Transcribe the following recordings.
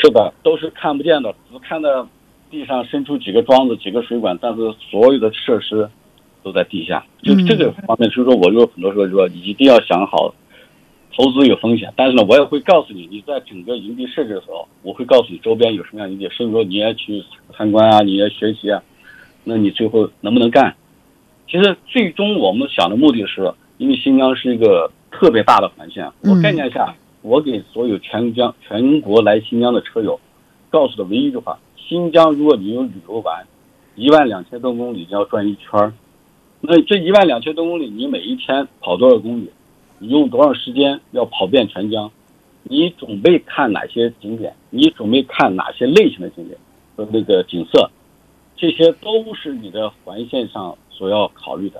是的，都是看不见的，只看到地上伸出几个桩子、几个水管，但是所有的设施都在地下。就这个方面，所以说我就很多时候就说一定要想好，投资有风险，但是呢，我也会告诉你，你在整个营地设置的时候，我会告诉你周边有什么样的营地，甚至说你也去参观啊，你也学习啊，那你最后能不能干？其实最终我们想的目的是，因为新疆是一个特别大的环线，我概念下，我给所有全国来新疆的车友告诉的唯一一句话：新疆如果你有旅游完12000多公里，你要转一圈，那这12000多公里，你每一天跑多少公里，你用多长时间要跑遍全疆，你准备看哪些景点，你准备看哪些类型的景点和那个景色，这些都是你的环线上所要考虑的。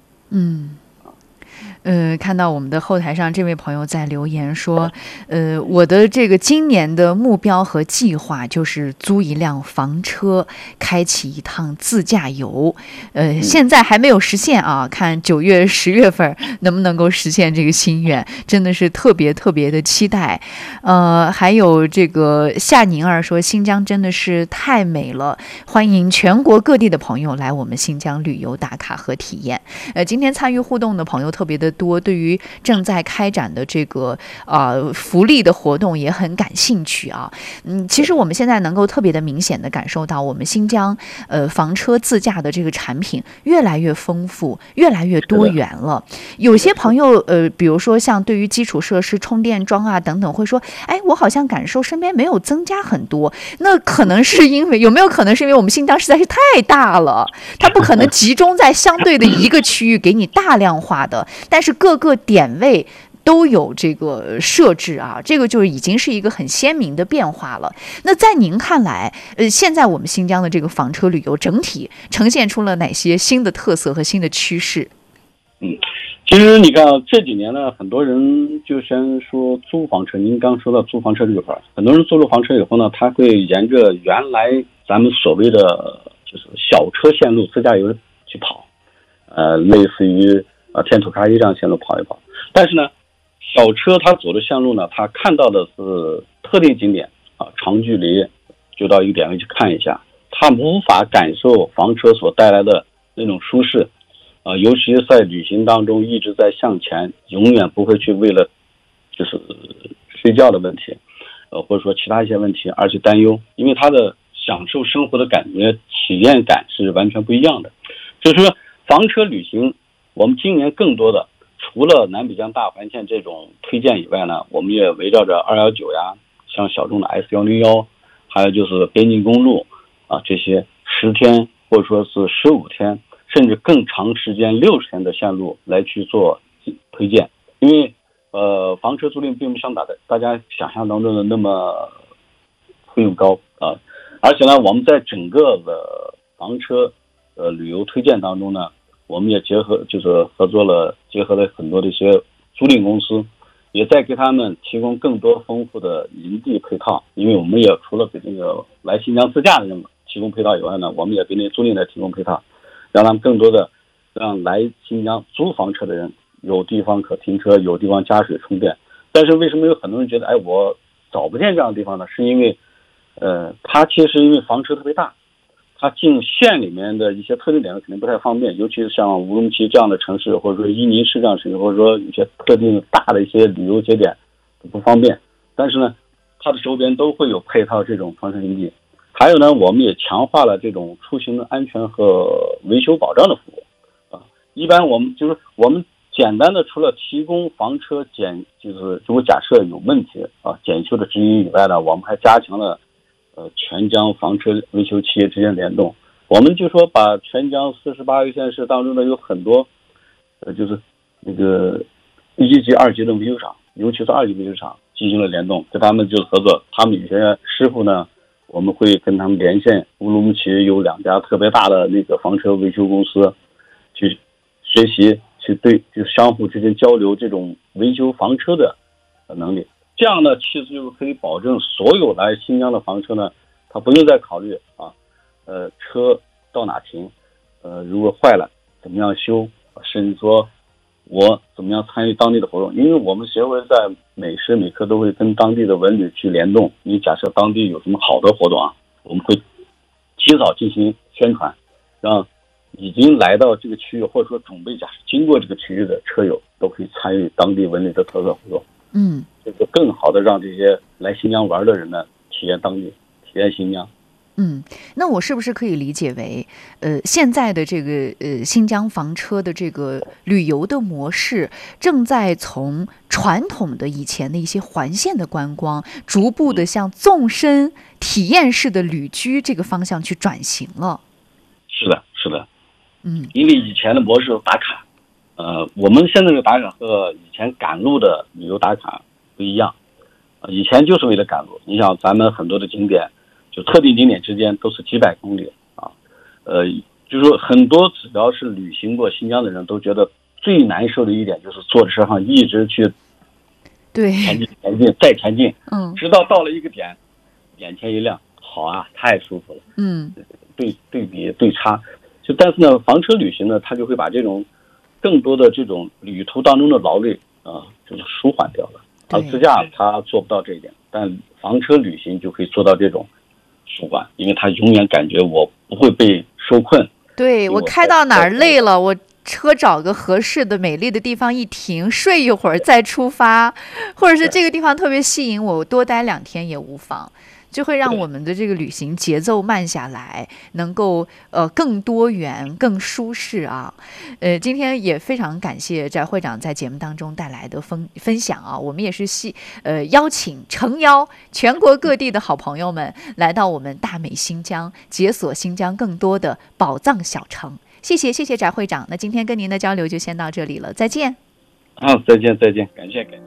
看到我们的后台上这位朋友在留言说，我的这个今年的目标和计划就是租一辆房车，开启一趟自驾游。现在还没有实现啊，看9月、10月份能不能够实现这个心愿，真的是特别特别的期待。还有这个夏宁儿说，新疆真的是太美了，欢迎全国各地的朋友来我们新疆旅游打卡和体验。今天参与互动的朋友特别的多，对于正在开展的这个福利的活动也很感兴趣啊。其实我们现在能够特别的明显的感受到，我们新疆房车自驾的这个产品越来越丰富，越来越多元了。有些朋友比如说像对于基础设施充电桩啊等等，会说，哎，我好像感受身边没有增加很多。那可能是因为有没有可能是因为我们新疆实在是太大了，它不可能集中在相对的一个区域给你大量化的，但是各个点位都有这个设置啊，这个就已经是一个很鲜明的变化了。那在您看来，现在我们新疆的这个房车旅游整体呈现出了哪些新的特色和新的趋势？ 其实你看这几年呢，很多人就先说租房车，您刚说到租房车这块，很多人租了房车以后呢，他会沿着原来咱们所谓的就是小车线路自驾游去跑，类似于天土喀伊这样线路跑一跑。但是呢，小车它走的线路呢，它看到的是特定景点啊，长距离就到一个点位去看一下，它无法感受房车所带来的那种舒适。尤其是在旅行当中一直在向前，永远不会去为了就是睡觉的问题，或者说其他一些问题而去担忧，因为他的享受生活的感觉体验感是完全不一样的。就是说房车旅行，我们今年更多的除了南北疆大环线这种推荐以外呢，我们也围绕着219呀，像小众的 S101，还有就是边境公路啊，这些10天或者说是15天。甚至更长时间60天的线路来去做推荐，因为房车租赁并不像大家想象当中的那么费用高啊，而且呢，我们在整个的房车旅游推荐当中呢，我们也结合了很多的一些租赁公司，也在给他们提供更多丰富的营地配套，因为我们也除了给那个来新疆自驾的人提供配套以外呢，我们也给那些租赁的提供配套。让他们更多的让来新疆租房车的人有地方可停车，有地方加水充电。但是为什么有很多人觉得我找不见这样的地方呢？是因为它其实因为房车特别大，它进县里面的一些特定点位肯定不太方便，尤其是像乌鲁木齐这样的城市，或者说伊宁市这样的城市，或者说有些特定大的一些旅游节点不方便。但是呢，它的周边都会有配套这种房车营地。还有呢，我们也强化了这种出行的安全和维修保障的服务啊。一般我们简单的除了提供房车就是如果假设有问题啊检修的指引以外呢，我们还加强了全疆房车维修企业之间联动。我们就说把全疆48个县市当中的有很多就是那个1级、2级的维修厂，尤其是2级维修厂进行了联动，跟他们就是合作。他们有些师傅呢，我们会跟他们连线，乌鲁木齐有2家特别大的那个房车维修公司，去学习，就相互之间交流这种维修房车的能力。这样呢，其实就是可以保证所有来新疆的房车呢，他不用再考虑车到哪停，如果坏了怎么样修，甚至说我怎么样参与当地的活动？因为我们协会在每时每刻都会跟当地的文旅去联动。你假设当地有什么好的活动啊，我们会提早进行宣传，让已经来到这个区域或者说准备假设经过这个区域的车友都可以参与当地文旅的特色活动。这个更好的让这些来新疆玩的人呢体验当地，体验新疆。 那我是不是可以理解为，现在的这个新疆房车的这个旅游的模式，正在从传统的以前的一些环线的观光，逐步的向纵深体验式的旅居这个方向去转型了？ 是的，是的。因为以前的模式打卡，我们现在的打卡和以前赶路的旅游打卡不一样。以前就是为了赶路，你想咱们很多的景点。就特定景点之间都是几百公里啊，就是说很多只要是旅行过新疆的人都觉得最难受的一点就是坐车上一直去前进再前进，直到到了一个点，眼前一亮，好啊，太舒服了。对比对差，但是呢，房车旅行呢，它就会把这种更多的这种旅途当中的劳累就是舒缓掉了。而自驾它做不到这一点，但房车旅行就可以做到这种舒缓，因为他永远感觉我不会被受困。 对，我开到哪儿累了，我车找个合适的美丽的地方一停，睡一会儿再出发，或者是这个地方特别吸引我多待2天也无妨，就会让我们的这个旅行节奏慢下来，能够更多元更舒适啊。今天也非常感谢翟会长在节目当中带来的分享啊，我们也是诚邀全国各地的好朋友们来到我们大美新疆，解锁新疆更多的宝藏小城。谢谢翟会长，那今天跟您的交流就先到这里了，再见。 再见，感谢。